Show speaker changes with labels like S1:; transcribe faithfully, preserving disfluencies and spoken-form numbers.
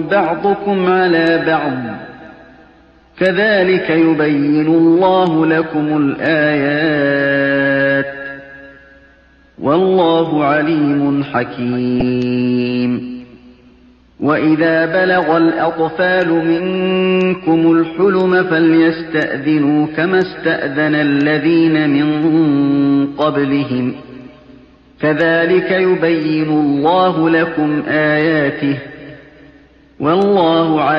S1: بَعْضُكُمْ عَلَىٰ بَعْضٍ كَذَٰلِكَ يُبَيِّنُ اللَّهُ لَكُمُ الْآيَاتِ ۗ وَاللَّهُ عَلِيمٌ حَكِيمٌ. وَإِذَا بَلَغَ الْأَطْفَالُ مِنكُمُ الْحُلُمَ فَلْيَسْتَأْذِنُوا كَمَا اسْتَأْذَنَ الَّذِينَ مِن قَبْلِهِمْ ۚ كَذَٰلِكَ يُبَيِّنُ اللَّهُ لَكُمْ آيَاتِهِ ۗ وَاللَّهُ